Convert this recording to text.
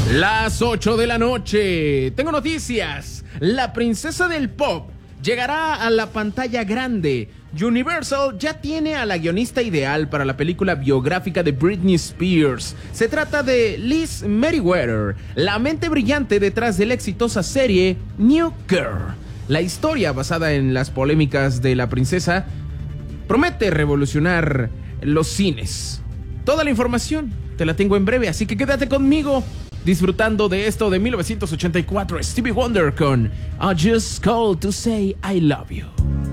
Las 8 de la noche. Tengo noticias. La princesa del pop llegará a la pantalla grande. Universal ya tiene a la guionista ideal para la película biográfica de Britney Spears. Se trata de Liz Meriwether, la mente brillante detrás de la exitosa serie New Girl. La historia, basada en las polémicas de la princesa, promete revolucionar los cines. Toda la información te la tengo en breve, así que quédate conmigo disfrutando de esto de 1984, Stevie Wonder con I Just Called to Say I Love You.